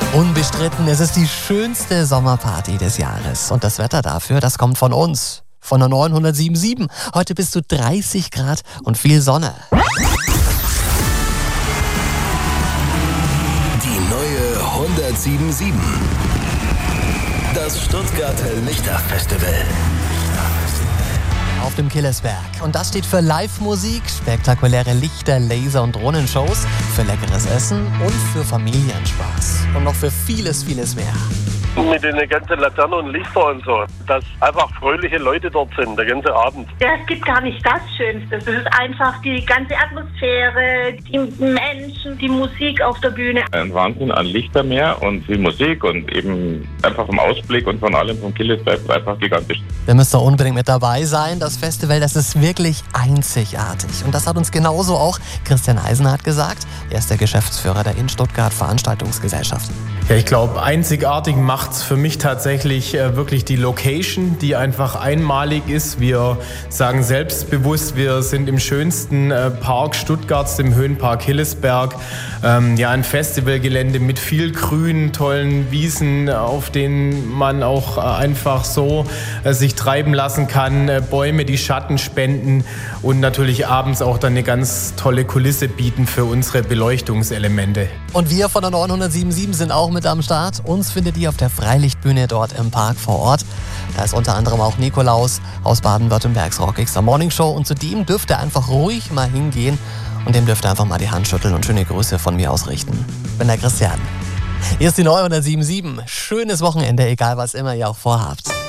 Unbestritten, es ist die schönste Sommerparty des Jahres. Und das Wetter dafür, das kommt von uns. Von der 907.7. Heute bis zu 30 Grad und viel Sonne. Die neue 107.7. Das Stuttgarter Lichterfestival. Auf dem Killesberg. Und das steht für Live-Musik, spektakuläre Lichter, Laser- und Drohnenshows, für leckeres Essen und für Familienspaß. Und noch für vieles, vieles mehr. Mit den ganzen Laternen und Lichter und so, dass einfach fröhliche Leute dort sind, der ganze Abend. Ja, es gibt gar nicht das Schönste. Es ist einfach die ganze Atmosphäre, die Menschen, die Musik auf der Bühne. Ein Wahnsinn an Lichtermeer und viel Musik und eben einfach vom Ausblick und von allem vom Killesberg ist einfach gigantisch. Da müsst ihr unbedingt mit dabei sein. Das Festival, das ist wirklich einzigartig. Und das hat uns genauso auch Christian Eisenhardt gesagt. Er ist der Geschäftsführer der In Stuttgart Veranstaltungsgesellschaft. Ja, ich glaube, einzigartig macht's für mich tatsächlich wirklich die Location, die einfach einmalig ist. Wir sagen selbstbewusst, wir sind im schönsten Park Stuttgarts, dem Höhenpark Hillesberg. Ja, ein Festivalgelände mit viel Grün, tollen Wiesen, auf denen man auch einfach so sich treiben lassen kann. Bäume, die Schatten spenden und natürlich abends auch dann eine ganz tolle Kulisse bieten für unsere Beleuchtungselemente. Und wir von der 907.7 sind auch mit am Start. Uns findet ihr auf der Freilichtbühne dort im Park vor Ort. Da ist unter anderem auch Nikolaus aus Baden-Württembergs Rock Extra Morning Show. Und zu dem dürft ihr einfach ruhig mal hingehen und dem dürft ihr einfach mal die Hand schütteln und schöne Grüße von mir ausrichten. Ich bin der Christian. Hier ist die 907.7. Schönes Wochenende, egal was immer ihr auch vorhabt.